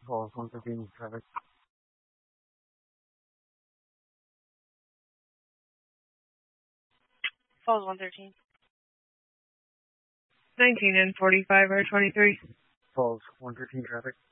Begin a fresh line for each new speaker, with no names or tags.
Falls 113 traffic.
Falls 113.
19 and 45 or 23.
Falls 113 traffic.